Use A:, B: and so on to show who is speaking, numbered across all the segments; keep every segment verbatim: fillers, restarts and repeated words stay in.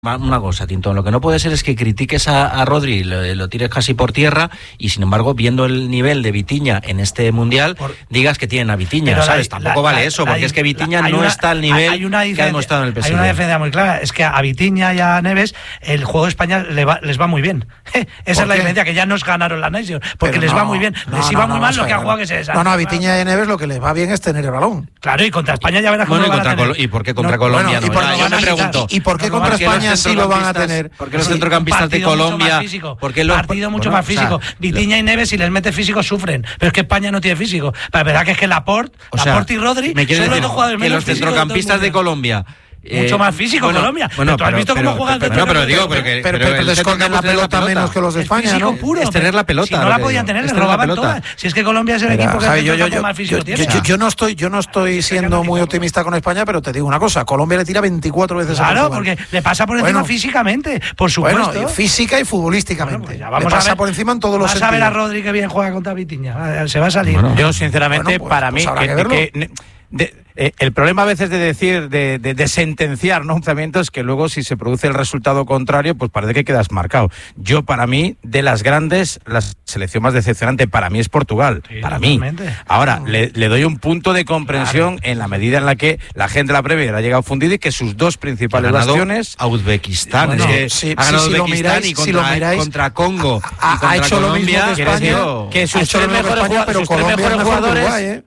A: Una cosa, Tintón, lo que no puede ser es que critiques a, a Rodri, lo, lo tires casi por tierra y sin embargo, viendo el nivel de Vitinha en este Mundial, por... digas que tienen a Vitinha, pero ¿sabes? La, Tampoco la, vale la, eso, la, porque la, es que Vitinha no una, está al nivel hay una que ha demostrado en el P S G.
B: Hay una diferencia muy clara, es que a Vitinha y a Neves el juego español le va, les va muy bien. Esa es la diferencia, que ya nos ganaron la Nations, porque pero les no, va muy bien.
C: No,
B: les
C: no,
B: iba
C: no,
B: muy
C: no,
B: mal
C: no,
B: lo que ha
C: no,
B: jugado que se desastre.
C: No, no, a Vitinha y a Neves lo que les va bien es tener el balón.
B: Claro, y contra España ya verás cómo
A: bueno,
B: lo van a tener.
A: ¿Y por qué contra Colombia no? Yo me pregunto.
C: ¿Y por qué contra España sí lo van a tener?
A: Porque los centrocampistas de Colombia,
B: porque los partido mucho bueno, más físico. O sea, Vitinha y Neves, si les mete físico, sufren. Pero es que España no tiene físico. La verdad que es que Laporte, o sea, Laporte y Rodri
A: me
B: son los dos jugadores
A: que
B: menos
A: los centrocampistas de Colombia.
B: Mucho más físico
A: bueno,
B: Colombia.
A: Bueno,
B: ¿tú has visto
A: pero,
B: cómo juegan
A: pero, pero, pero digo, pero, que,
C: pero, pero, pero esconden la pelota, pelota menos que los de España, ¿no?
B: Puro,
A: es tener la pelota.
B: Si no la podían tener, les robaban todas. Si es que Colombia es el Mira, equipo que
C: Javi, yo, yo, yo,
B: más físico
C: yo,
B: tiene.
C: Yo, yo, no estoy, yo no estoy siendo muy optimista con España, pero te digo una cosa: Colombia le tira veinticuatro veces
B: claro,
C: a Portugal.
B: Porque le pasa por encima bueno, físicamente, por supuesto.
C: Bueno, física y futbolísticamente. Bueno, pues ya vamos le pasa a ver, por encima en todos los sentidos.
B: Vas a ver a Rodri que bien juega contra Vitinha. Se va a salir.
D: Bueno, yo, sinceramente,
C: bueno, pues,
D: para
C: pues
D: mí.
C: Habrá que verlo.
D: Que, de, eh, el problema a veces de decir, de, de, de sentenciar, ¿no?, un pensamiento es que luego si se produce el resultado contrario, pues parece que quedas marcado. Yo, para mí, de las grandes, la selección más decepcionante para mí es Portugal, sí, para totalmente. mí. Ahora, le, le doy un punto de comprensión claro. en la medida en la que la gente de la Premier ha llegado fundida y que sus dos principales bastiones...
A: a Uzbekistán,
C: bueno,
A: eh,
C: sí,
A: ha ganado
C: sí,
A: Uzbekistán
C: si miráis,
A: y contra,
C: si miráis,
A: contra Congo
C: ha,
A: y contra
C: ha hecho
A: Colombia,
C: lo mismo que España,
D: que sus tres mejores
C: España, pero Colombia es mejor que Uruguay, ¿eh?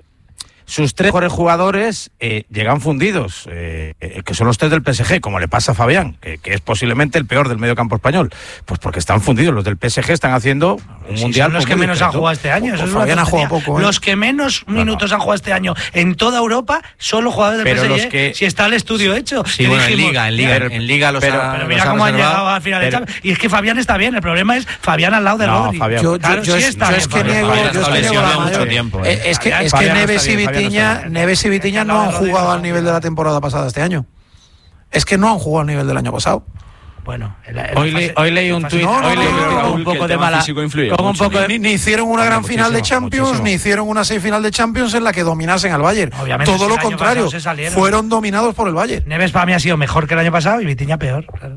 D: Sus tres mejores jugadores eh, llegan fundidos, eh, eh, que son los tres del P S G, como le pasa a Fabián, que, que es posiblemente el peor del medio campo español. Pues porque están fundidos. Los del P S G están haciendo un
B: sí,
D: mundial.
B: Son los que menos discreto. han jugado este año. Eso
C: pues
B: es
C: Fabián ha jugado poco. ¿eh?
B: Los que menos minutos no, no. han jugado este año en toda Europa son los jugadores del
D: pero
B: P S G.
D: Los que...
B: Si está el estudio hecho.
A: Sí, bueno, dijimos, en Liga, en Liga, pero, en Liga los
B: pero,
A: ha,
B: pero mira
A: los
B: cómo
A: ha
B: han llegado al final
D: pero,
B: de Y es que Fabián está bien. El problema es Fabián al lado de
D: no,
B: Rodri.
D: Fabián.
C: Yo,
B: claro,
C: yo,
B: sí
C: yo,
B: está
C: yo es que niego, yo es que niego la mayor.
A: Tiempo,
C: eh. Es que, es que Neves y Vitinha, Neves y Vitinha no han jugado al nivel de la temporada pasada este año. Es que no han jugado al nivel del año pasado.
B: Bueno, el, el
D: hoy, le, hoy leí un tuit,
C: no, no,
D: hoy leí
C: no, no,
D: un poco de mala,
C: como un poco de, ni, ni hicieron una gran final de Champions, muchísimo. ni hicieron una semifinal de Champions en la que dominasen al Bayern.
B: Obviamente,
C: todo lo contrario, fueron dominados por el Bayern.
B: Neves para mí ha sido mejor que el año pasado y Vitinha peor, claro.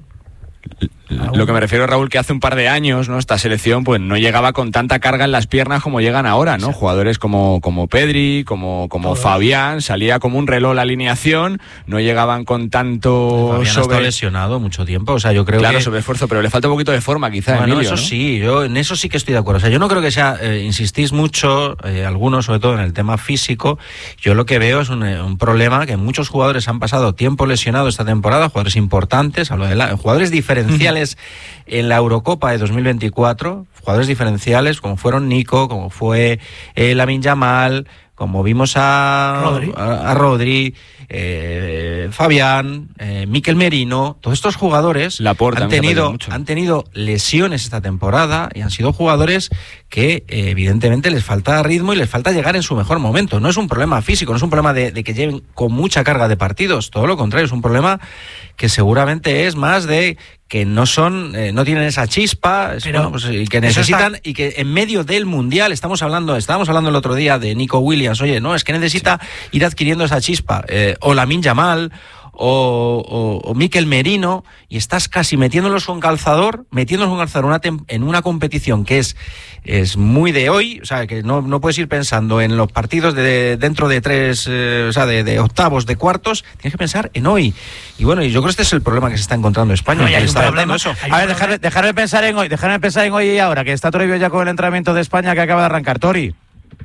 E: Lo que me refiero, Raúl, que hace un par de años, ¿no?, esta selección pues no llegaba con tanta carga en las piernas como llegan ahora, ¿no? Sí. Jugadores como, como Pedri, como, como Fabián, salía como un reloj la alineación, no llegaban con tanto
A: Fabián
E: sobre...
A: ha lesionado mucho tiempo, o sea, yo creo
E: claro,
A: que...
E: sobre esfuerzo, pero le falta un poquito de forma, quizá,
A: bueno,
E: Emilio,
A: eso
E: ¿no?
A: sí, yo en eso sí que estoy de acuerdo, o sea, yo no creo que sea, eh, insistís mucho, eh, algunos, sobre todo en el tema físico, yo lo que veo es un, un problema que muchos jugadores han pasado tiempo lesionados esta temporada, jugadores importantes, hablo de la, jugadores diferenciales en la Eurocopa de dos mil veinticuatro, jugadores diferenciales como fueron Nico, como fue eh, Lamine Yamal, como vimos a
B: Rodri,
A: a, a Rodri eh, Fabián, eh, Mikel Merino, todos estos jugadores han tenido, han tenido lesiones esta temporada y han sido jugadores que eh, evidentemente les falta ritmo y les falta llegar en su mejor momento. No es un problema físico, no es un problema de, de que lleven con mucha carga de partidos, todo lo contrario, es un problema que seguramente es más de que no son, eh, no tienen esa chispa, es, bueno, pues, y que necesitan, está... y que en medio del Mundial, estamos hablando, estábamos hablando el otro día de Nico Williams, oye, no, es que necesita sí. ir adquiriendo esa chispa, eh, o Lamine Yamal, o, o, o Mikel Merino, y estás casi metiéndolos con calzador, metiéndolos con calzador una tem- en una competición que es, es muy de hoy, o sea, que no, no puedes ir pensando en los partidos de dentro de tres, eh, o sea, de, de octavos, de cuartos, tienes que pensar en hoy. Y bueno, y yo creo que este es el problema que se está encontrando España.
B: No, y hay un
A: está
B: problema,
A: eso.
D: A ver, dejarme, dejarme pensar en hoy, dejarme pensar en hoy y ahora, que está Toribio ya con el entrenamiento de España que acaba de arrancar. Tori.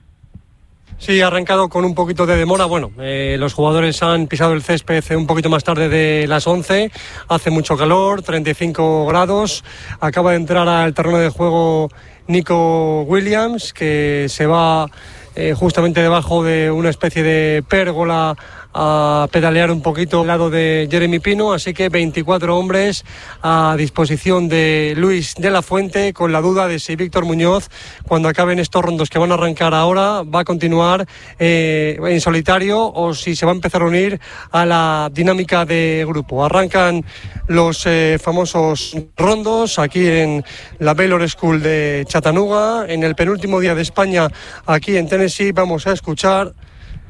F: Sí, ha arrancado con un poquito de demora. Bueno, eh, los jugadores han pisado el césped un poquito más tarde de las once. Hace mucho calor, treinta y cinco grados. Acaba de entrar al terreno de juego Nico Williams, que se va eh, justamente debajo de una especie de pérgola a pedalear un poquito al lado de Jeremy Pino, así que veinticuatro hombres a disposición de Luis de la Fuente, con la duda de si Víctor Muñoz, cuando acaben estos rondos que van a arrancar ahora, va a continuar eh, en solitario o si se va a empezar a unir a la dinámica de grupo. Arrancan los eh, famosos rondos aquí en la Baylor School de Chattanooga, en el penúltimo día de España aquí en Tennessee. Vamos a escuchar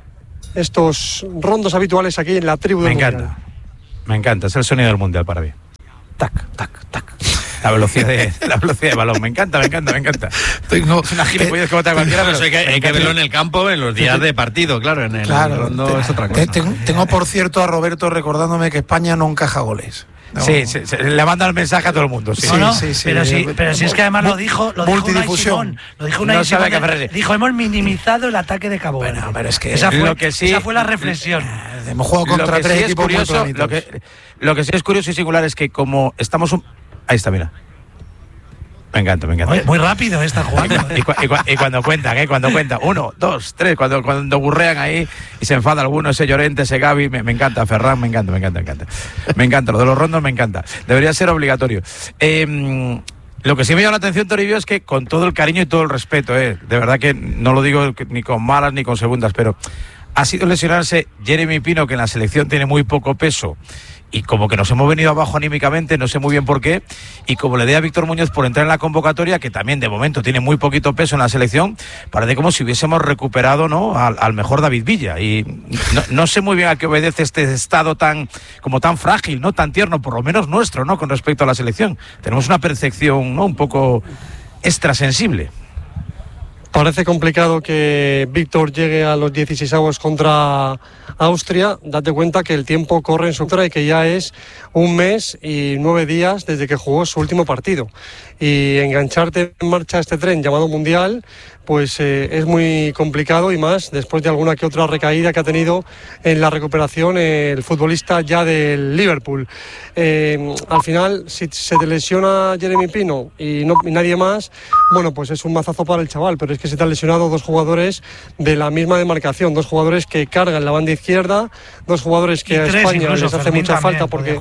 F: estos rondos habituales aquí en la tribu del
D: Mundial. Me encanta, me encanta, es el sonido del Mundial para mí. tac, tac, tac. La velocidad de la velocidad de balón, me encanta, me encanta, me encanta.
C: Tengo,
D: es una gilipollez como tal cualquiera, pero
A: hay que, hay que verlo en el campo en los días de partido, claro, en el
C: claro,
A: rondo
C: te,
A: es otra cosa.
C: Te, tengo, tengo, por cierto, a Roberto recordándome que España no encaja goles. No.
D: Sí, sí, sí, le manda el mensaje a todo el mundo. Sí,
B: no, no,
C: sí, sí,
B: pero,
C: sí,
B: sí, pero si es que además lo dijo, lo dijo Unai Simón, lo dijo Unai
D: no
B: Simón,
D: que
B: dijo, hemos minimizado el ataque de Cabo Verde.
C: Bueno, pero es que
B: esa fue,
D: lo que sí,
B: esa fue la reflexión.
C: Hemos jugado contra tres
D: sí
C: equipos
D: curioso,
C: muy
D: lo que, lo que sí es curioso y singular es que como estamos un... Ahí está, mira. Me encanta, me encanta.
B: Muy, muy rápido esta jugando.
D: Y, cu y, cu y cuando cuentan, ¿eh? Cuando cuentan. Uno, dos, tres. Cuando, cuando burrean ahí y se enfada alguno, ese Llorente, ese Gavi. Me, me encanta, Ferran, me encanta, me encanta, me encanta. Me encanta, lo de los rondos me encanta. Debería ser obligatorio. Eh, lo que sí me llama la atención, Toribio, es que con todo el cariño y todo el respeto, eh, de verdad que no lo digo ni con malas ni con segundas, pero ha sido lesionarse Jeremy Pino, que en la selección tiene muy poco peso. Y como que nos hemos venido abajo anímicamente, no sé muy bien por qué, y como le dé a Víctor Muñoz por entrar en la convocatoria, que también de momento tiene muy poquito peso en la selección, parece como si hubiésemos recuperado, ¿no?, al, al mejor David Villa. Y no, no sé muy bien a qué obedece este estado tan, como tan frágil, ¿no?, tan tierno, por lo menos nuestro, ¿no?, con respecto a la selección. Tenemos una percepción, ¿no?, un poco extrasensible.
F: Parece complicado que Víctor llegue a los dieciseisavos contra Austria. Date cuenta que el tiempo corre en su contra y que ya es un mes y nueve días desde que jugó su último partido. Y engancharte en marcha a este tren llamado Mundial, pues eh, es muy complicado, y más después de alguna que otra recaída que ha tenido en la recuperación el futbolista ya del Liverpool. Eh, al final, si se te lesiona Jeremy Pino y, no, y nadie más, bueno, pues es un mazazo para el chaval, pero es que se te han lesionado dos jugadores de la misma demarcación, dos jugadores que cargan la banda izquierda, dos jugadores que a España les hace mucha falta porque...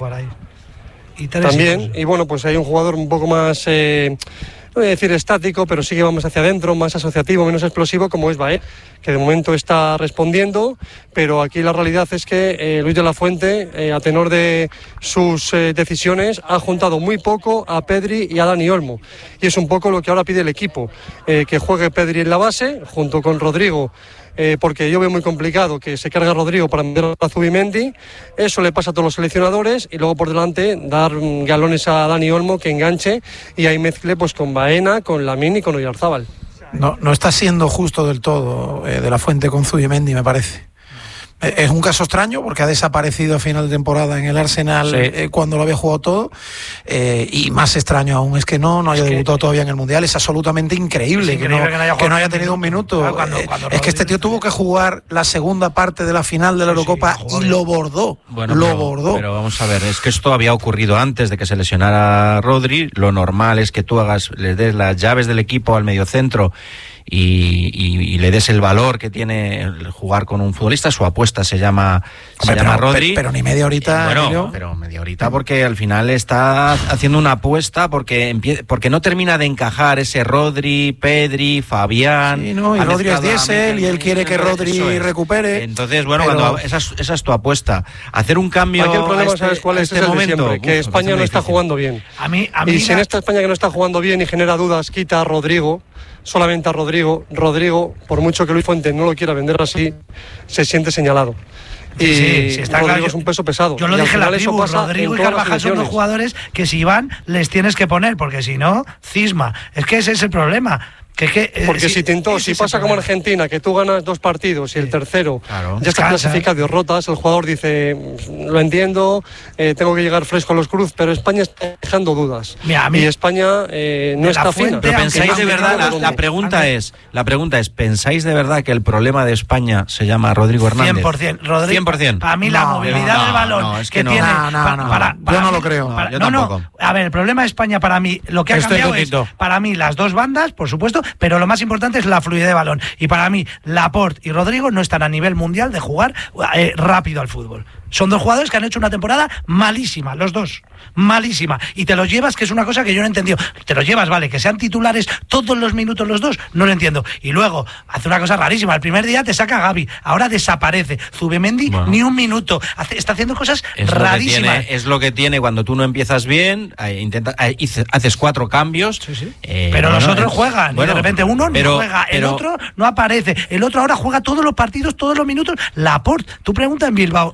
F: Y también, incluso. Y bueno, pues hay un jugador un poco más, eh, no voy a decir estático, pero sí que vamos hacia adentro, más asociativo, menos explosivo, como es Baé, que de momento está respondiendo, pero aquí la realidad es que eh, Luis de la Fuente, eh, a tenor de sus eh, decisiones, ha juntado muy poco a Pedri y a Dani Olmo, y es un poco lo que ahora pide el equipo, eh, que juegue Pedri en la base, junto con Rodrigo, Eh, porque yo veo muy complicado que se cargue a Rodrigo para meter a Zubimendi. Eso le pasa a todos los seleccionadores, y luego por delante dar galones a Dani Olmo que enganche, y ahí mezcle pues con Baena, con Lamine y con Oyarzábal.
C: No, no está siendo justo del todo eh, de la Fuente con Zubimendi, me parece. Es un caso extraño porque ha desaparecido a final de temporada en el Arsenal, sí. eh, cuando lo había jugado todo, eh, y más extraño aún es que no, no haya es debutado que, todavía en el Mundial. Es absolutamente increíble, es increíble que, no, que, no haya, que no haya tenido un minuto. Ah, cuando, cuando eh, es que este tío tuvo que jugar la segunda parte de la final de la Eurocopa, sí, sí, y lo bordó, bueno, lo
A: pero,
C: bordó.
A: Pero vamos a ver, es que esto había ocurrido antes de que se lesionara Rodri. Lo normal es que tú hagas, le des las llaves del equipo al mediocentro Y, y, y le des el valor que tiene el jugar con un futbolista. Su apuesta se llama, se
C: Hombre,
A: llama
C: pero,
A: Rodri.
C: Pero, pero ni media horita.
A: Eh, bueno, Emilio. pero media horita porque al final está haciendo una apuesta porque empie- porque no termina de encajar ese Rodri, Pedri, Fabián.
C: Sí, no, y Rodri es diésel y él quiere que Rodri es. recupere.
A: Entonces, bueno,
C: pero...
A: cuando esa, es, esa es tu apuesta. Hacer un cambio.
F: Aquí el problema,
A: este,
F: ¿sabes cuál es?
A: este
F: es el
A: momento,
F: de siempre, que
A: uf,
F: España no está
A: difícil.
F: jugando bien.
B: A mí, a mí
F: y si
B: la...
F: en esta España que no está jugando bien y genera dudas, quita a Rodrigo, solamente a Rodrigo, Rodrigo, por mucho que Luis Fuente no lo quiera vender así, se siente señalado. Y
B: sí, sí, está
F: Rodrigo
B: claro.
F: es un peso pesado.
B: Yo lo
F: y
B: dije en la tribu,
F: pasa
B: Rodrigo
F: en
B: y
F: todas las
B: Carvajal son dos jugadores que si van les tienes que poner, porque si no, cisma. Es que ese es el problema. Que, que, eh,
F: Porque
B: si,
F: si, tintó, si pasa como Argentina, que tú ganas dos partidos y el tercero
A: claro.
F: ya está clasificado y rotas, el jugador dice, lo entiendo, eh, tengo que llegar fresco a los Cruz, pero España está dejando dudas.
B: Mira, mí,
F: y España eh, no está fina.
A: Pero pensáis de verdad, la, la pregunta es, la pregunta es, ¿pensáis de verdad que el problema de España se llama Rodrigo Hernández?
B: cien por ciento. Rodrigo,
A: cien por ciento.
B: Para mí la
C: no,
B: movilidad
A: no,
B: del balón
A: no, es
B: que,
A: que no.
B: tiene...
C: No, no,
B: para,
C: no,
B: para, para
C: yo no
B: mí,
C: lo creo.
B: Para,
A: yo
B: no,
A: tampoco.
B: no. A ver, el problema de España para mí, lo que ha
C: Estoy
B: cambiado
C: contento.
B: es, para mí, las dos bandas, por supuesto, pero lo más importante es la fluidez de balón. Y para mí, Laporte y Rodrigo no están a nivel mundial de jugar eh, rápido al fútbol. Son dos jugadores que han hecho una temporada malísima, los dos, malísima. Y te los llevas, que es una cosa que yo no he entendido. Te los llevas, vale, que sean titulares todos los minutos los dos, no lo entiendo. Y luego, hace una cosa rarísima, el primer día te saca Gavi, ahora desaparece. Zubimendi, bueno, ni un minuto. Hace, está haciendo cosas
A: es
B: rarísimas.
A: Lo tiene, es lo que tiene cuando tú no empiezas bien, eh, intenta, eh, haces cuatro cambios.
B: Sí, sí.
A: Eh,
B: pero
A: bueno,
B: los otros
A: eh,
B: juegan,
A: bueno,
B: y de repente uno
A: pero,
B: no juega, el
A: pero,
B: otro no aparece, el otro ahora juega todos los partidos, todos los minutos. Laporte, tú preguntas en Bilbao el
A: pero,
B: año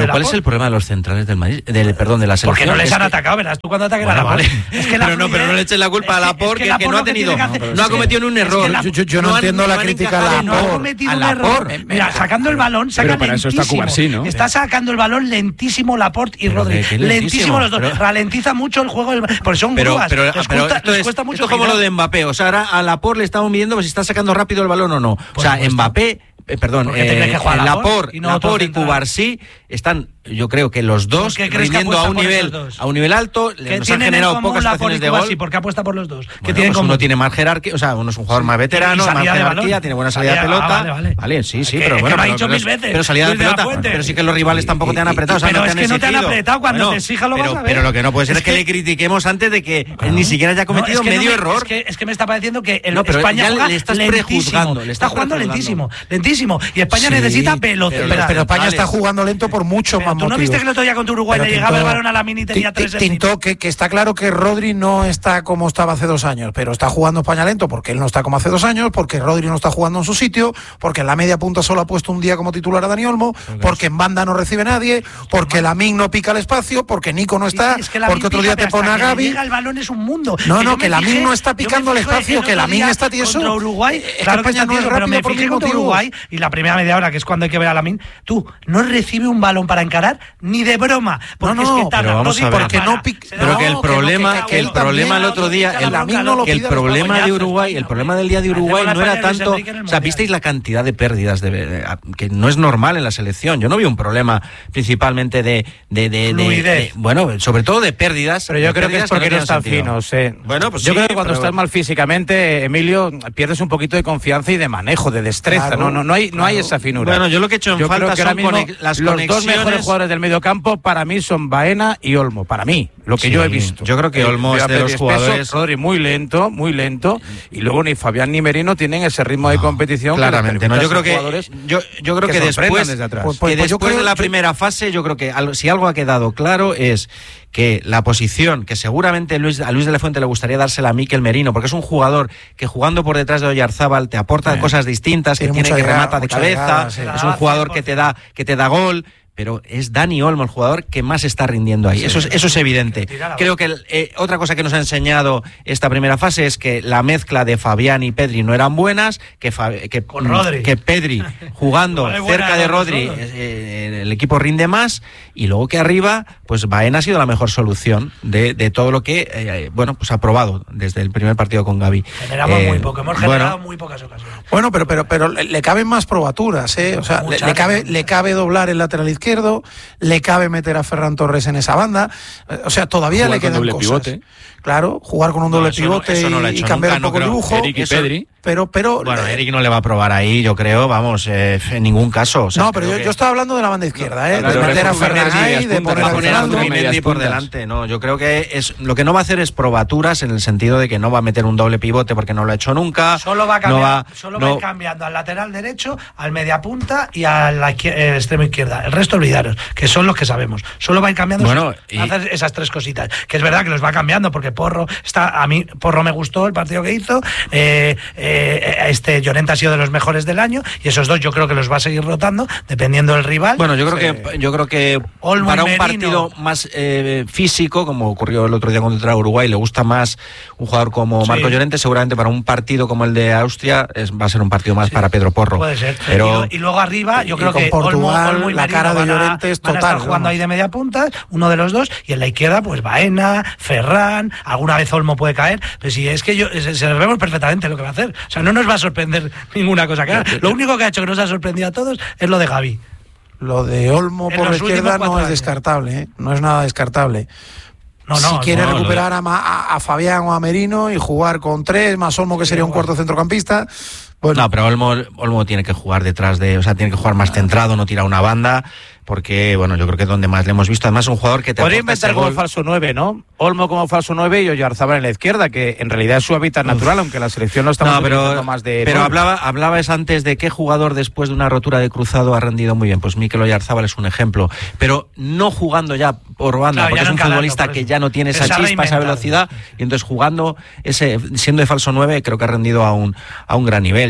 B: de la
A: ¿cuál es el problema de los centrales del Madrid? Del, perdón, de la selección.
B: Porque no les
A: es
B: han
A: que...
B: atacado, verás tú cuando ataquen
A: bueno,
B: a la
A: vale.
B: Es que la
A: pero no, pero no le eches la culpa
B: es
A: a Laporte, que, que, que no ha tenido, no,
B: hacer,
A: no ha cometido ni un error.
C: Es que la, yo, yo, yo no, no entiendo han, la no crítica a Laporte.
B: No ha cometido un error. Mira, sacando el balón, saca
E: pero
B: lentísimo.
E: Eso está, Cubarsí, ¿no?
B: está sacando el balón lentísimo Laporte y Rodri. Lentísimo los dos. Pero, ralentiza mucho el juego, porque son
A: pero,
B: grúas.
A: Pero,
B: les
A: pero
B: cuesta,
A: esto
B: les
A: es,
B: cuesta mucho.
A: Esto es como lo de Mbappé. O sea, ahora a Laporte le estamos midiendo si está sacando rápido el balón o no. O sea, Mbappé... Eh, perdón, eh, Laporte y, no y Cubarsí están, yo creo que los dos rindiendo a un nivel a un nivel alto, nos han generado pocas ocasiones de gol.
B: ¿Por qué apuesta por los dos?
A: Bueno, que tienen pues uno tiene más jerarquía, o sea, uno es un jugador más veterano, más jerarquía, tiene buena salida de pelota.
B: Ah, vale, vale.
A: vale, sí, sí,
B: que,
A: pero bueno,
B: que
A: pero,
B: dicho
A: pero,
B: mil veces,
A: pero salida de pelota, pero sí que los rivales tampoco te han apretado, o sea,
B: pero
A: no te
B: es
A: han
B: que no te han
A: exigido.
B: apretado, cuando te exija lo vas a ver.
A: Pero lo que no puede ser es que le critiquemos antes de que ni siquiera haya cometido medio error.
B: Es que me está pareciendo que España juega lentísimo, está jugando lentísimo, lentísimo, y España necesita velocidad.
C: Pero, pero España está jugando lento por mucho más motivos.
B: ¿Tú no viste que el otro día contra Uruguay le llegaba el balón a Lamine y tenía tres?
C: Tintó que, que está claro que Rodri no está como estaba hace dos años, pero está jugando España lento porque él no está como hace dos años, porque Rodri no está jugando en su sitio, porque en la media punta solo ha puesto un día como titular a Dani Olmo, porque en banda no recibe nadie, porque Lamine no pica el espacio, porque Nico no está, sí, es que porque otro día te pone a Gavi.
B: Llega el balón es un mundo.
C: No, no, que Lamine no está picando el espacio, que Lamine está tieso.
B: Contra Uruguay, claro que España no es rápido, pero me fijé contra Uruguay y la primera media hora, que es cuando hay que ver a Lamine, tú no recibe un balón para encarar ni de broma, porque no, no, es que tarda,
A: pero vamos
B: no,
A: a ver,
B: porque
A: no pic, pero que el problema, que, que, que el problema el otro día, el, no que el problema de Uruguay, el problema del día de Uruguay no era tanto, o sea, visteis la cantidad de pérdidas de, de, que no es normal en la selección. Yo no vi un problema principalmente de de, de, de, de bueno, sobre todo de pérdidas.
D: Pero yo creo que es porque no están finos. Eh.
A: Bueno, pues
D: yo
A: sí,
D: creo que cuando
A: pero...
D: estás mal físicamente, Emilio, pierdes un poquito de confianza y de manejo, de destreza.
C: Claro,
D: no, no, no hay,
C: claro.
D: no hay esa finura.
A: Bueno, yo lo que he hecho en
D: yo
A: falta
D: creo que
A: son
D: mismo,
A: conex- las
D: los
A: conexiones.
D: Los dos mejores jugadores del mediocampo para mí son Baena y Olmo. Para mí, lo que
A: sí,
D: yo he visto.
A: Yo creo que Olmo es de los jugadores.
D: Rodri muy lento, muy lento. Y luego ni Fabián ni Merino tienen ese ritmo de competición.
A: Claramente, no. Yo creo que yo, yo creo que, que después,
D: desde atrás.
A: Pues, pues, que
C: pues
A: después
C: yo creo,
A: de la
C: yo...
A: primera fase, yo creo que si algo ha quedado claro es que la posición que seguramente Luis, a Luis de la Fuente le gustaría dársela a Mikel Merino, porque es un jugador que jugando por detrás de Oyarzábal te aporta sí. cosas distintas, que tiene que remata de cabeza, llegada, sí. es un jugador que te da que te da gol. Pero es Dani Olmo el jugador que más está rindiendo ahí. Sí, eso, es, eso es evidente. Creo que eh, otra cosa que nos ha enseñado esta primera fase es que la mezcla de Fabián y Pedri no eran buenas, que, Fa, que,
B: Con Rodri.
A: que Pedri jugando vale, cerca de Rodri eh, el equipo rinde más, y luego que arriba pues Baena ha sido la mejor solución de, de todo lo que eh, bueno pues ha probado desde el primer partido con Gavi.
B: Generamos eh, muy poco, hemos generado bueno, muy pocas ocasiones.
C: Bueno, pero pero pero le, le caben más probaturas, ¿eh? O sea, le, le cabe le cabe doblar el lateral izquierdo, le cabe meter a Ferran Torres en esa banda, o sea, todavía
E: jugar
C: le quedan
E: doble
C: cosas.
E: Pivote.
C: Claro, jugar con un doble
A: no, eso
C: pivote
A: no, eso no lo ha
C: y,
A: hecho
C: y cambiar
A: nunca,
C: un poco
A: no
C: el dibujo.
E: Eric y
C: eso,
E: Pedri.
C: Pero, pero.
A: Bueno, Eric no le va a probar ahí, yo creo, vamos, eh, en ningún caso. O sea,
C: no, pero yo,
A: que...
C: yo estaba hablando de la banda izquierda, ¿eh?
E: Claro,
C: de meter a
E: Ferran
C: ahí, de poner a
A: Fernando por delante. No, yo creo que es lo que no va a hacer es probaturas en el sentido de que no va a meter un doble pivote porque no lo ha hecho nunca.
B: Solo va a cambiar,
A: no va,
B: solo
A: no...
B: va a ir cambiando al lateral derecho, al media punta y al eh, extremo izquierda. El resto olvidaros, que son los que sabemos. Solo va a ir cambiando
A: bueno,
B: y... hacer esas tres cositas. Que es verdad que los va cambiando porque Porro está, a mí Porro me gustó el partido que hizo, eh, eh, este Llorente ha sido de los mejores del año y esos dos yo creo que los va a seguir rotando dependiendo del rival.
A: Bueno, yo creo
B: sí.
A: que yo creo que
B: Olmo
A: para un
B: Merino.
A: partido más eh, físico, como ocurrió el otro día contra Uruguay, le gusta más un jugador como sí. Marco Llorente. Seguramente para un partido como el de Austria es, va a ser un partido más sí. para Pedro Porro.
B: Puede ser.
A: Pero
B: y, y luego arriba yo creo
C: con
B: que
C: Portugal,
B: Olmo, Olmo y
C: la
B: Merino
C: cara de Llorente
B: a,
C: es total.
B: Van a estar jugando ahí de media punta, uno de los dos, y en la izquierda pues Baena, Ferran, alguna vez Olmo puede caer, pero si es que yo se, se vemos perfectamente lo que va a hacer. O sea, no nos va a sorprender ninguna cosa que haga. Lo único que ha hecho que nos ha sorprendido a todos es lo de Gavi.
C: Lo de Olmo por la izquierda no es descartable, ¿eh? No es nada descartable.
B: No, no,
C: si quiere
B: no,
C: recuperar a, a, a Fabián o a Merino y jugar con tres, más Olmo, que sería un cuarto centrocampista. Bueno.
A: No, pero Olmo, Olmo tiene que jugar detrás de, o sea, tiene que jugar más centrado, no tirar una banda, porque, bueno, yo creo que es donde más le hemos visto. Además, un jugador que te
D: podría inventar como falso nueve, ¿no? Olmo como falso nueve y Oyarzábal en la izquierda, que en realidad es su hábitat natural, aunque la selección no estamos
A: no, pero,
D: utilizando más de...
A: Pero hablaba, hablabas antes de qué jugador después de una rotura de cruzado ha rendido muy bien. Pues Mikel Oyarzábal es un ejemplo. Pero no jugando ya por banda, claro, porque es un calando, futbolista que ya no tiene esa chispa, esa velocidad, y entonces jugando, ese siendo de falso nueve, creo que ha rendido a un, a un gran nivel.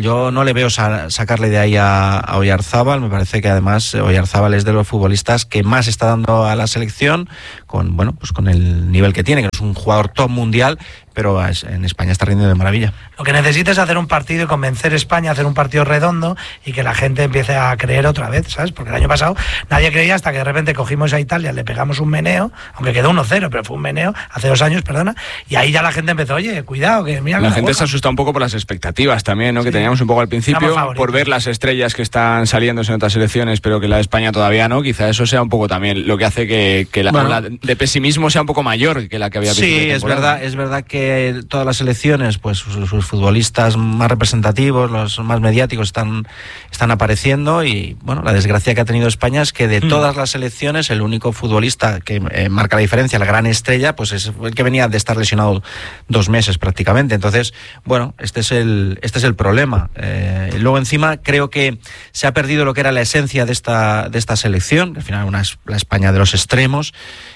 A: Daniel, yo no le veo sa- sacarle de ahí a, a Oyarzábal. Me parece que además Oyarzábal es de los futbolistas que más está dando a la selección, con bueno, pues con el nivel que tiene, que es un jugador top mundial, pero en España está rindiendo de maravilla.
B: Lo que necesita es hacer un partido y convencer a España, hacer un partido redondo y que la gente empiece a creer otra vez, ¿sabes? Porque el año pasado nadie creía hasta que de repente cogimos a Italia, le pegamos un meneo, aunque quedó uno cero, pero fue un meneo, hace dos años, perdona, y ahí ya la gente empezó, oye, cuidado, que mira...
E: La gente se asusta un poco por las expectativas también, ¿no? Sí. Que teníamos un poco al principio, por ver las estrellas que están saliendo en otras selecciones, pero que la de España todavía no, quizá eso sea un poco también lo que hace que, que la, bueno, la de pesimismo sea un poco mayor que la que había.
A: Sí, es verdad, es verdad que todas las selecciones, pues sus, sus futbolistas más representativos, los más mediáticos están, están apareciendo, y bueno, la desgracia que ha tenido España es que de mm. todas las selecciones el único futbolista que eh, marca la diferencia, la gran estrella, pues es el que venía de estar lesionado dos meses prácticamente. Entonces, bueno, este es el, este es el problema. Eh, luego encima creo que se ha perdido lo que era la esencia de esta, de esta selección, al final una, la España de los extremos.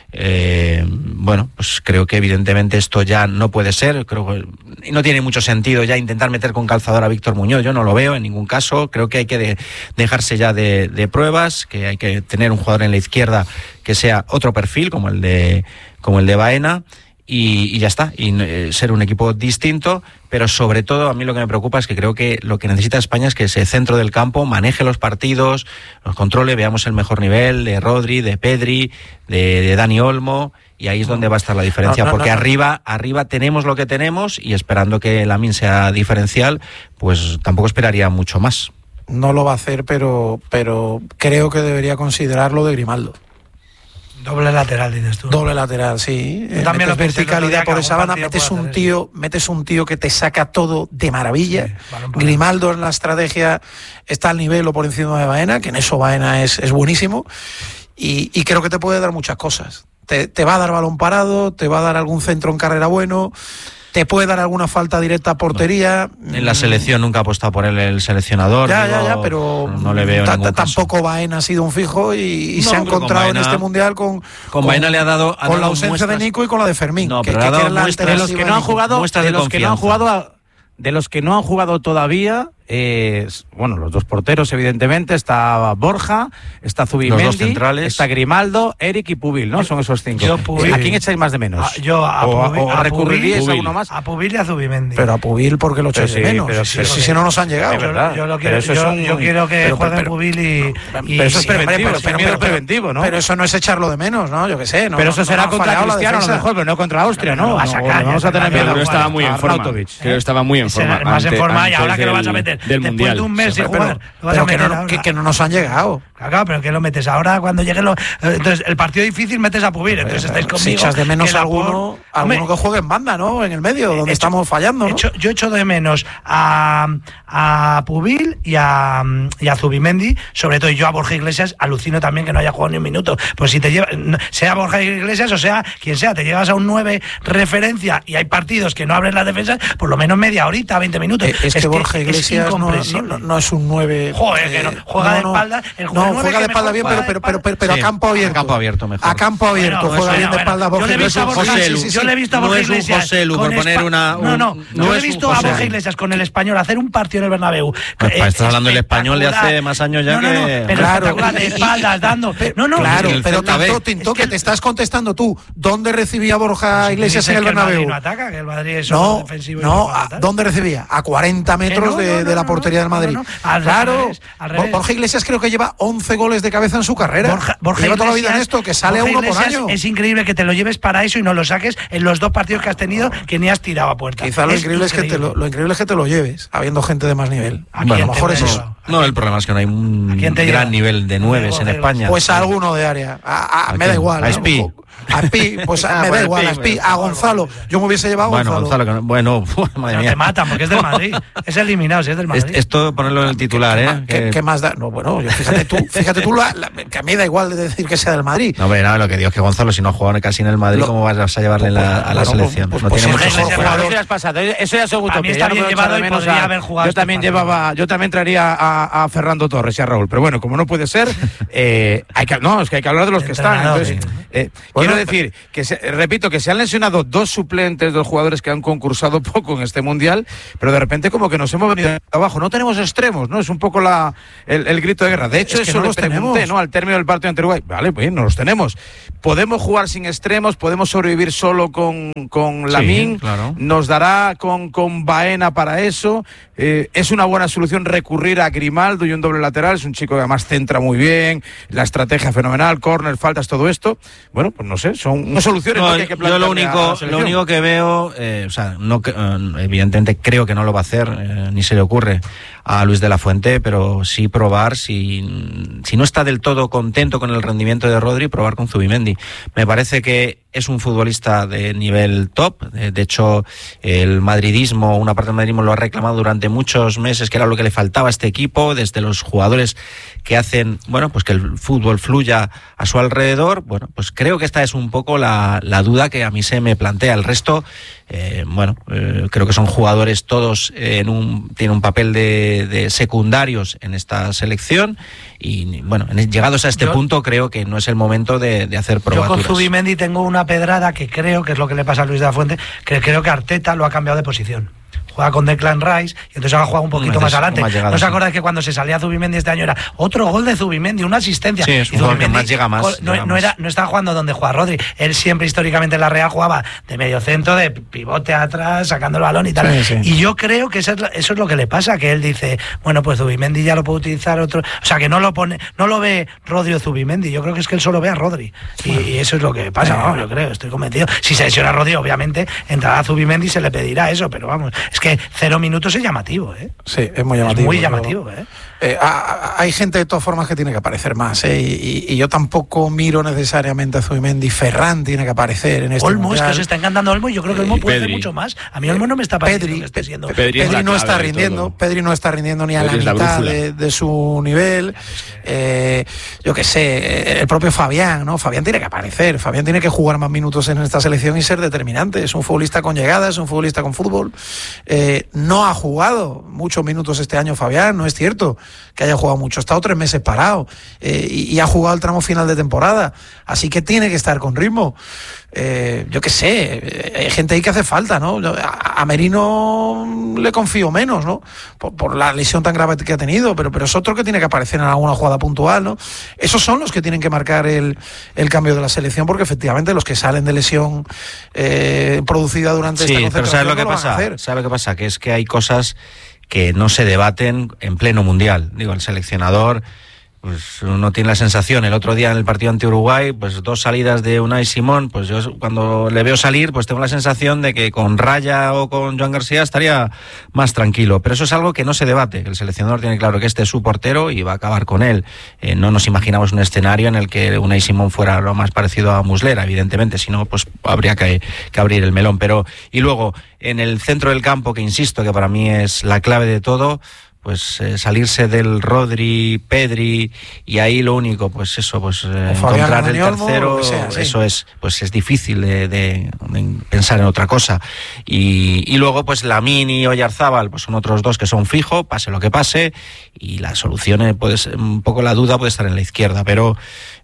A: Eh, bueno, pues creo que evidentemente esto ya no puede ser. Creo que no tiene mucho sentido ya intentar meter con calzador a Víctor Muñoz. Yo no lo veo en ningún caso. Creo que hay que de, dejarse ya de, de pruebas, que hay que tener un jugador en la izquierda que sea otro perfil, como el de como el de Baena. Y, y ya está, y eh, ser un equipo distinto, pero sobre todo a mí lo que me preocupa es que creo que lo que necesita España es que ese centro del campo maneje los partidos, los controle, veamos el mejor nivel de Rodri, de Pedri, de, de Dani Olmo, y ahí es donde va a estar la diferencia, no, no, porque no, no. arriba arriba tenemos lo que tenemos, y esperando que Lamine sea diferencial, pues tampoco esperaría mucho más.
C: No lo va a hacer, pero, pero creo que debería considerarlo de Grimaldo.
B: Doble lateral, dices tú.
C: Doble lateral, sí.
B: Yo también
C: metes
B: lo
C: verticalidad por esa banda, metes un tío, metes un tío que te saca todo de maravilla. Sí, Grimaldo en la estrategia está al nivel o por encima de Baena, que en eso Baena es, es buenísimo, y, y creo que te puede dar muchas cosas. Te, te va a dar balón parado, te va a dar algún centro en carrera bueno, te puede dar alguna falta directa a portería.
A: En la selección nunca ha apostado por él el seleccionador.
C: Ya,
A: digo,
C: ya, ya, pero
A: no le veo
C: t- tampoco Baena ha sido un fijo, y, y no, se ha encontrado Baena, en este mundial con
A: con Baena le ha dado ha
C: con
A: dado
C: la ausencia
A: muestras.
C: de Nico y con la de Fermín.
A: No,
C: que,
A: pero
C: que,
A: ha dado
C: que
A: muestras
D: de los que no han jugado, de los que no han jugado a, de los que no han jugado todavía. Eh, bueno, los dos porteros, evidentemente, está Borja, está Zubimendi, está Grimaldo, Eric y Pubil, ¿no? Son esos cinco.
B: Yo, Pubil,
C: ¿A quién echáis más de menos?
B: A, yo a,
C: o,
B: Pubil,
C: o
B: a
C: recurriríais
B: Pubil,
C: a uno más.
B: A Pubil y a Zubimendi.
C: Pero a Pubil, porque lo echáis
D: sí,
C: de menos.
D: Pero,
C: si,
D: pero,
C: si, si no nos han llegado.
B: Yo, yo, lo quiero, yo, yo, un... yo quiero que pero, jueguen pero, Pubil y, y...
C: Pero eso es preventivo,
B: pero,
C: pero, pero, preventivo, ¿no? Pero eso no es echarlo de menos, ¿no? Yo qué sé. No,
D: pero eso
C: no,
D: será
C: no
D: contra Cristiano a lo mejor, pero no contra Austria, ¿no?
B: Vamos a tener miedo.
E: Creo que estaba muy en forma. Creo que estaba muy en forma.
B: Más en forma, y ahora que lo vas a meter después de un mes sin jugar.
C: Pero que no, que, que no nos han llegado.
B: Claro, pero que lo metes ahora cuando llegue lo... Entonces, el partido difícil metes a Pubil. Entonces estáis conmigo.
C: Si echas de menos a alguno, por... alguno que juegue en banda, ¿no? En el medio, donde hecho, estamos fallando, ¿no?
B: Hecho, yo echo de menos a, a Pubil y a, y a Zubimendi, sobre todo. Y yo a Borja Iglesias alucino también que no haya jugado ni un minuto. Pues si te lleva, sea Borja Iglesias o sea quien sea, te llevas a un nueve referencia y hay partidos que no abren las defensas, por lo menos media horita, veinte minutos.
C: Es, es que, que Borja Iglesias no, no, no es un nueve.
B: Joder, que no, juega no, de espalda. El
C: no, juega de espalda bien, pero, pero, pero, pero, pero sí, a campo abierto.
A: A campo abierto mejor.
C: A campo abierto,
B: bueno,
C: juega
B: bueno,
C: bien de espalda
B: bueno,
C: Borja Iglesias.
B: José sí, sí, yo le he visto a Borja Iglesias.
A: No es un José Lu, por poner una.
B: No, no, no yo he visto a Borja Iglesias con el Español hacer un partido en el Bernabéu.
A: Pues eh, estás hablando del Español de hace más años ya
B: no, no, no,
A: que.
B: Pero claro, de espaldas, dando. No, no,
C: claro, pero tanto, Tinto, que te estás contestando tú. ¿Dónde recibía Borja Iglesias en el Bernabéu?
B: No ataca, que el Madrid es
C: defensivo. No, ¿dónde recibía? A cuarenta metros de la portería del Madrid. Claro, Borja Iglesias creo que lleva once goles de cabeza en su carrera.
B: Borja, Borja
C: lleva toda la
B: Iglesias,
C: vida en esto, que sale
B: Borja
C: a uno
B: Iglesias
C: por año.
B: Es increíble que te lo lleves para eso y no lo saques en los dos partidos que has tenido que ni has tirado a puerta.
C: Quizá lo es increíble, increíble. Es que te lo, lo increíble es que te lo lleves, habiendo gente de más nivel.
B: ¿A, bueno, a lo mejor es eso.
A: No, el problema es que no hay un gran lleva? nivel de nueves en España.
C: Pues a alguno de área. A, a, me da igual.
A: A Espi.
C: A Pi, pues ah, me da igual, a Espi, a Gonzalo. Yo me hubiese llevado a
A: bueno,
C: Gonzalo.
A: Gonzalo. Bueno, madre mía.
B: Te matan porque es del Madrid. Es eliminado, si es del Madrid.
A: Esto ponerlo en el titular,
C: ¿Qué,
A: ¿eh?
C: ¿Qué,
A: que...
C: ¿Qué más da? No, bueno, yo, fíjate tú, fíjate tú la, la, que a mí da igual de decir que sea del Madrid.
A: No, hombre, nada, lo que digo es que Gonzalo, si no ha jugado casi en el Madrid, lo, ¿cómo vas a llevarle pues, la, a la bueno, selección?
C: Pues,
A: no
C: pues,
A: tiene
C: pues,
A: mucho
C: jugador.
D: Eso ya es pasado, eso ya es utopía.
B: A mí está bien llevado y podría haber jugado.
D: Yo también llevaba, yo también traería a, a Fernando Torres y a Raúl, pero bueno, como no puede ser, eh, hay que, no, es que hay que hablar de los que están. Entonces, eh, bueno, quiero decir, que se, repito, que se han lesionado dos suplentes, dos jugadores que han concursado poco en este Mundial, pero de repente como que nos hemos venido abajo. No tenemos extremos, ¿no? Es un poco la, el, el grito de guerra. De hecho, es que eso no los pregunté, tenemos. ¿no? Al término del partido ante Uruguay. Vale, pues no los tenemos. Podemos jugar sin extremos, podemos sobrevivir solo con, con Lamine, sí, claro. Nos dará con, con Baena para eso. Eh, es una buena solución recurrir a Grimaldo y un doble lateral. Es un chico que además centra muy bien, la estrategia fenomenal, córner, faltas, todo esto. Bueno, pues no sé, son soluciones
A: no,
D: que hay que
A: plantear. Yo lo único, lo único que veo, eh, o sea, no, eh, evidentemente creo que no lo va a hacer, eh, ni se le ocurre a Luis de la Fuente, pero sí probar, si, si no está del todo contento con el rendimiento de Rodri, probar con Zubimendi. Me parece que es un futbolista de nivel top. De hecho, el madridismo, una parte del madridismo lo ha reclamado durante muchos meses, que era lo que le faltaba a este equipo, desde los jugadores que hacen, bueno, pues que el fútbol fluya a su alrededor. Bueno, pues creo que esta es un poco la, la duda que a mí se me plantea. El resto, eh, bueno, eh, creo que son jugadores todos en un, tienen un papel de, de secundarios en esta selección. Y bueno, llegados a este yo, punto, creo que no es el momento de, de hacer probaturas.
B: Yo con Zubimendi tengo una pedrada que creo que es lo que le pasa a Luis de la Fuente, que creo que Arteta lo ha cambiado de posición. Juega con Declan Rice y entonces ha jugado un poquito más, más adelante. Más llegada, ¿no os acordáis sí. que cuando se salía Zubimendi este año era otro gol de Zubimendi, una asistencia?
A: Sí, es un gol que más llega más.
B: No,
A: llega
B: no, era, no estaba jugando donde juega Rodri. Él siempre históricamente en la Real jugaba de medio centro, de pivote atrás, sacando el balón y tal. Sí, sí. Y yo creo que eso es, eso es lo que le pasa, que él dice, bueno, pues Zubimendi ya lo puede utilizar otro. O sea, que no lo pone, no lo ve Rodri o Zubimendi. Yo creo que es que él solo ve a Rodri. Y, y eso es lo que pasa, vamos, yo creo, estoy convencido. Si se lesiona Rodri, obviamente entrará a Zubimendi y se le pedirá eso, pero vamos, es que cero minutos es llamativo, ¿eh?
C: Sí, es muy llamativo.
B: Es muy llamativo, ¿eh?
C: Eh, hay gente de todas formas que tiene que aparecer más, ¿eh? y, y yo tampoco miro necesariamente a Zubimendi. Ferran tiene que aparecer en este
B: Olmo,
C: mundial.
B: Es que se está encantando Olmo y yo creo que Olmo puede hacer mucho más. A mí Olmo no me está pareciendo Pedri, que esté siendo...
C: Pedri, Pedri no está rindiendo, Pedri no está rindiendo ni a Pedri la mitad la de, de su nivel. Eh, yo qué sé, el propio Fabián, ¿no? Fabián tiene que aparecer, Fabián tiene que jugar más minutos en esta selección y ser determinante. Es un futbolista con llegada, es un futbolista con fútbol. Eh, no ha jugado muchos minutos este año Fabián, no es cierto que haya jugado mucho, ha estado tres meses parado eh, y, y ha jugado el tramo final de temporada, así que tiene que estar con ritmo. Eh, yo qué sé, hay gente ahí que hace falta, ¿no? A, a Merino le confío menos, ¿no? Por, por la lesión tan grave que ha tenido, pero, pero es otro que tiene que aparecer en alguna jugada puntual, ¿no? Esos son los que tienen que marcar el, el cambio de la selección, porque efectivamente los que salen de lesión eh, producida durante
A: sí,
C: esta concentración
A: pero ¿sabes lo que
C: no
A: pasa?
C: Lo van a hacer.
A: ¿Sabes lo que pasa? Que es que hay cosas que no se debaten en pleno mundial. Digo, el seleccionador, pues uno tiene la sensación, el otro día en el partido ante Uruguay, pues dos salidas de Unai Simón, pues yo cuando le veo salir, pues tengo la sensación de que con Raya o con Joan García estaría más tranquilo, pero eso es algo que no se debate. El seleccionador tiene claro que este es su portero y va a acabar con él. Eh, no nos imaginamos un escenario en el que Unai Simón fuera lo más parecido a Muslera, evidentemente, si no, pues habría que, que abrir el melón. Pero, y luego, en el centro del campo, que insisto, que para mí es la clave de todo, pues eh, salirse del Rodri, Pedri, y ahí lo único, pues eso, pues eh, encontrar el tercero, sea, sí. Eso es, pues es difícil de, de, de pensar en otra cosa. Y, y luego, pues Lamine y Oyarzábal, pues son otros dos que son fijo, pase lo que pase, y la solución, eh, puede ser, un poco la duda puede estar en la izquierda, pero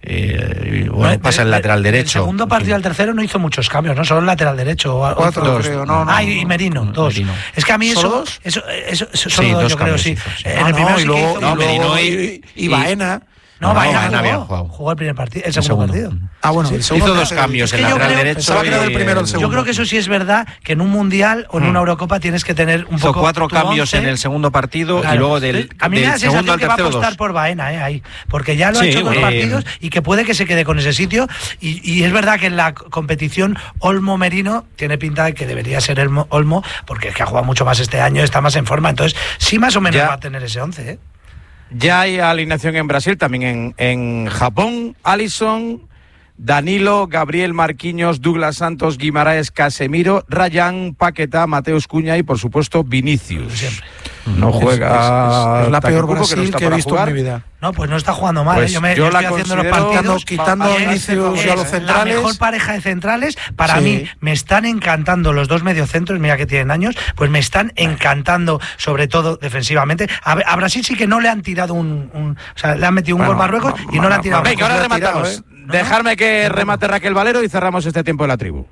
A: eh, bueno, no, pasa el lateral derecho.
B: El segundo partido al tercero no hizo muchos cambios, ¿no? Solo el lateral derecho.
C: Cuatro, dos, creo, no, no.
B: Ah, y Merino, dos. Merino. Es que a mí eso,
C: dos?
B: eso, eso, eso solo
A: sí,
B: dos,
A: dos
B: yo
A: cambios,
B: creo, sí.
A: sí.
B: En
C: no,
B: el primero
C: no,
B: sí
C: y luego,
B: que hizo,
C: y, luego, y, y, y Baena.
B: No,
A: no,
B: Baena
A: Baena
B: jugó,
A: jugado.
B: jugó el primer partido, el segundo, el segundo partido.
C: Ah, bueno,
B: sí.
C: el segundo
A: hizo dos cambios, el lateral derecho y
C: el primero, el
B: Yo creo que eso sí es verdad, que en un mundial o en hmm. una Eurocopa tienes que tener un
A: hizo
B: poco
A: cuatro cambios
B: once.
A: En el segundo partido, claro. Y luego del,
B: a mí
A: del
B: me da la
A: segundo
B: sensación
A: al
B: que va a apostar
A: dos.
B: por Baena, eh, ahí, porque ya lo
A: sí,
B: ha hecho dos
A: eh,
B: partidos y que puede que se quede con ese sitio, y, y es verdad que en la competición Olmo-Merino tiene pinta de que debería ser el Olmo, porque es que ha jugado mucho más este año, está más en forma, entonces sí más o menos ya va a tener ese once, ¿eh?
D: Ya hay alineación en Brasil, también en, en Japón. Alisson, Danilo, Gabriel Marquinhos, Douglas Santos, Guimaraes, Casemiro, Rayán, Paquetá, Mateus Cunha y por supuesto Vinicius.
B: Siempre.
D: No juega.
C: Es, es, es la peor Brasil
D: que, no
C: que he visto
D: jugar.
C: en mi vida.
B: No, pues no está jugando mal.
D: Pues
B: ¿eh? Yo, me,
D: yo,
B: yo
D: la
B: estoy haciendo los partidos.
C: Quitando a inicios y a los centrales.
B: La mejor pareja de centrales. Para
C: sí.
B: mí, me están encantando los dos mediocentros. Mira que tienen años. Pues me están encantando, sobre todo defensivamente. A, a Brasil sí que no le han tirado un. un o sea, le han metido un
D: bueno,
B: gol Marruecos
D: ma,
B: y no
D: ma,
B: le han tirado.
D: Venga, ahora rematamos. ¿eh? ¿No? Dejarme que remate Raquel Valero y cerramos este tiempo de la tribu.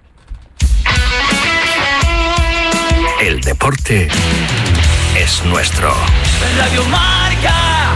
G: El deporte es nuestro.
H: Radio Marca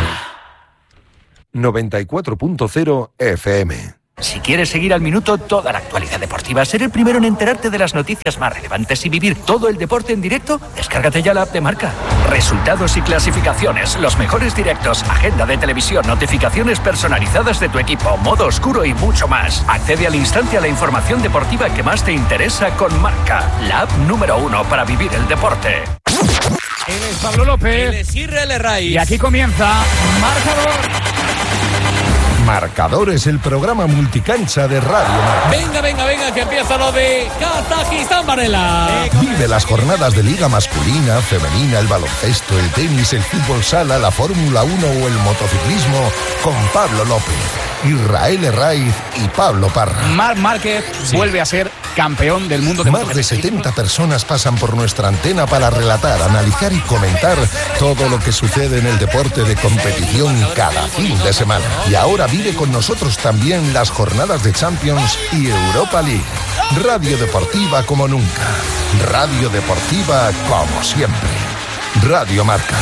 I: noventa y cuatro punto cero F M.
G: Si quieres seguir al minuto toda la actualidad deportiva, ser el primero en enterarte de las noticias más relevantes y vivir todo el deporte en directo, descárgate ya la app de Marca. Resultados y clasificaciones, los mejores directos, agenda de televisión, notificaciones personalizadas de tu equipo, modo oscuro y mucho más. Accede al instante a la información deportiva que más te interesa con Marca, la app número uno para vivir el deporte.
J: Él es Pablo López.
H: Él es Israel Raiz.
J: Y aquí comienza Marcador.
I: Marcador es el programa multicancha de Radio Marca.
H: Venga, venga, venga, que empieza lo de Kazajistán, Varela.
I: Vive las jornadas de liga masculina, femenina, el baloncesto, el tenis, el fútbol sala, la Fórmula uno o el motociclismo con Pablo López, Israel Raiz y Pablo Parra.
J: Marc Márquez sí. vuelve a ser campeón del mundo de
I: Más de setenta personas pasan por nuestra antena para relatar, analizar y comentar todo lo que sucede en el deporte de competición cada fin de semana. Y ahora vive con nosotros también las jornadas de Champions y Europa League. Radio Deportiva como nunca. Radio Deportiva como siempre. Radio Marca.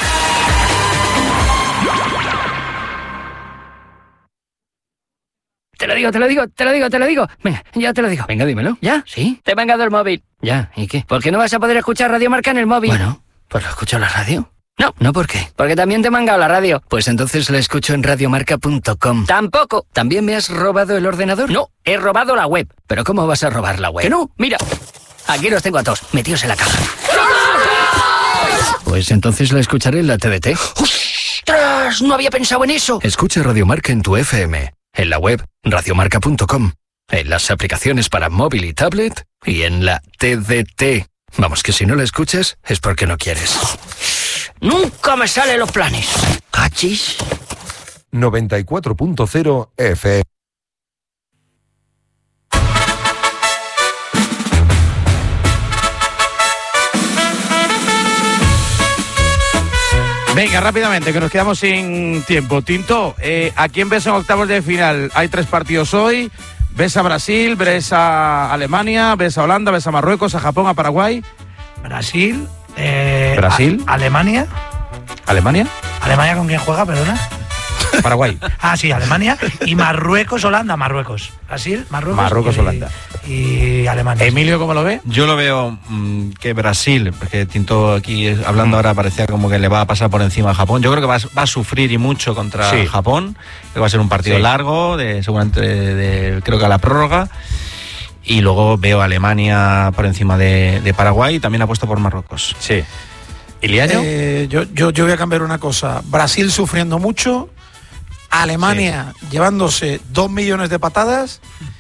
K: Te lo digo, te lo digo, te lo digo, te lo digo. Venga, ya te lo digo.
J: Venga, dímelo.
K: ¿Ya?
J: ¿Sí?
K: Te he mangado el móvil.
J: Ya, ¿y qué?
K: ¿Por qué no vas a poder escuchar Radio Marca en el móvil?
J: Bueno, pues lo escucho en la radio.
K: No.
J: ¿No por qué?
K: Porque también te he mangado la radio.
J: Pues entonces la escucho en radiomarca punto com.
K: Tampoco.
J: ¿También me has robado el ordenador?
K: No, he robado la web.
J: ¿Pero cómo vas a robar la web?
K: Que no, mira. Aquí los tengo a todos, metidos en la caja.
J: Pues entonces la escucharé en la T D T.
K: ¡Ostras! No había pensado en eso.
J: Escucha Radio Marca en tu F M, en la web radiomarca punto com, en las aplicaciones para móvil y tablet y en la T D T. Vamos, que si no la escuchas es porque no quieres.
K: Nunca me salen los planes. ¿Cachis?
I: noventa y cuatro punto cero F M.
D: Venga, rápidamente, que nos quedamos sin tiempo. Tinto, eh, ¿a quién ves en octavos de final? Hay tres partidos hoy. ¿Ves a Brasil? ¿Ves a Alemania? ¿Ves a Holanda? ¿Ves a Marruecos? ¿A Japón? ¿A Paraguay?
B: Brasil. Eh,
D: Brasil.
B: A- Alemania.
D: ¿Alemania?
B: ¿Alemania con quién juega, perdona?
D: Paraguay.
B: Ah, sí, Alemania. Y Marruecos, Holanda, Marruecos. Brasil, Marruecos.
D: Marruecos,
B: y,
D: Holanda.
B: Y Alemania.
D: Emilio, ¿cómo lo ve?
A: Yo lo veo mmm, que Brasil, porque Tinto aquí hablando ahora parecía como que le va a pasar por encima a Japón. Yo creo que va, va a sufrir y mucho contra
D: sí.
A: Japón, que va a ser un partido
D: sí.
A: largo, de, seguramente de, de, creo que a la prórroga. Y luego veo a Alemania por encima de, de Paraguay y también apuesto por Marruecos.
D: Sí. ¿Iliaño?
C: Eh, yo, yo, yo voy a cambiar una cosa. Brasil sufriendo mucho, Alemania sí. llevándose dos millones de patadas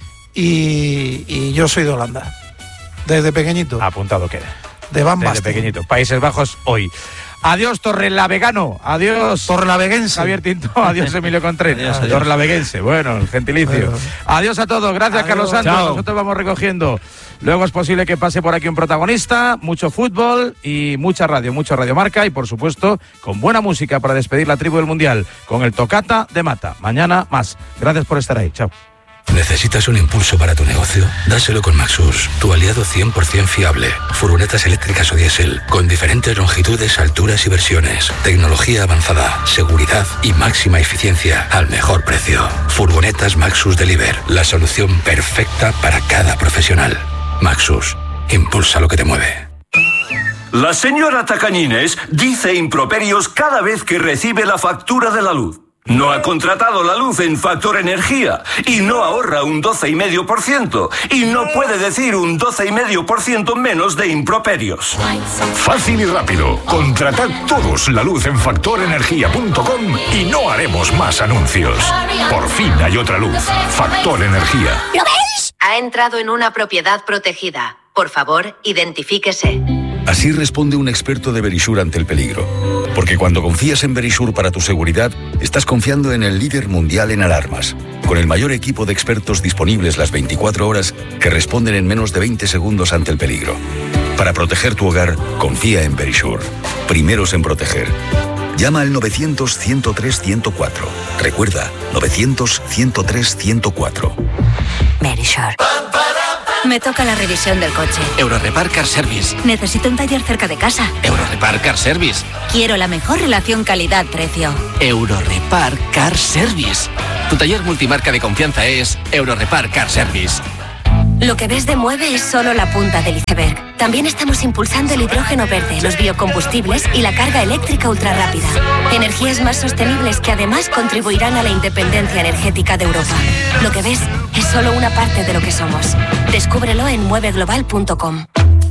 C: y, y yo soy de Holanda. Desde pequeñito.
D: Apuntado queda.
C: De Van
D: Desde
C: Basten.
D: pequeñito. Países Bajos hoy. Adiós Torrelavegano, adiós
C: Torrelaveguense.
D: Javier Tinto, adiós Emilio Contreras,
A: Adiós, adiós.
D: Torrelaveguense, bueno, el gentilicio.
C: Bueno.
D: Adiós a todos, gracias
C: Adiós.
D: Carlos Santos,
A: Chao.
D: nosotros vamos recogiendo. Luego es posible que pase por aquí un protagonista, mucho fútbol y mucha radio, mucho Radio Marca y por supuesto con buena música para despedir la tribu del Mundial con el Tocata de Mata. Mañana más. Gracias por estar ahí, chao.
G: ¿Necesitas un impulso para tu negocio? Dáselo con Maxus, tu aliado cien por ciento fiable. Furgonetas eléctricas o diésel, con diferentes longitudes, alturas y versiones. Tecnología avanzada, seguridad y máxima eficiencia al mejor precio. Furgonetas Maxus Deliver, la solución perfecta para cada profesional. Maxus, impulsa lo que te mueve.
L: La señora Tacañines dice improperios cada vez que recibe la factura de la luz. No ha contratado la luz en Factor Energía y no ahorra un doce coma cinco por ciento y no puede decir un doce coma cinco por ciento menos de improperios.
M: Fácil y rápido. Contratad todos la luz en factor energía punto com y no haremos más anuncios. Por fin hay otra luz. Factor Energía.
N: ¿Lo veis? Ha entrado en una propiedad protegida. Por favor, identifíquese. Así responde un experto de Verisure ante el peligro. Porque cuando confías en Verisure para tu seguridad, estás confiando en el líder mundial en alarmas, con el mayor equipo de expertos disponibles las veinticuatro horas que responden en menos de veinte segundos ante el peligro. Para proteger tu hogar, confía en Verisure. Primeros en proteger. Llama al novecientos, ciento tres, ciento cuatro. Recuerda, novecientos, ciento tres, ciento cuatro.
O: Verisure. Me toca la revisión del coche.
P: Eurorepar Car Service.
O: Necesito un taller cerca de casa.
P: Eurorepar Car Service.
O: Quiero la mejor relación calidad-precio.
P: Eurorepar Car Service. Tu taller multimarca de confianza es Eurorepar Car Service.
O: Lo que ves de Mueve es solo la punta del iceberg. También estamos impulsando el hidrógeno verde, los biocombustibles y la carga eléctrica ultrarrápida. Energías más sostenibles que además contribuirán a la independencia energética de Europa. Lo que ves es solo una parte de lo que somos. Descúbrelo en mueve global punto com.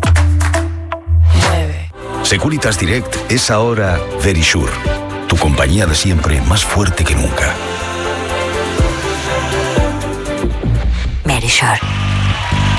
N: Securitas Direct es ahora Verisure, tu compañía de siempre más fuerte que nunca.
O: Verisure.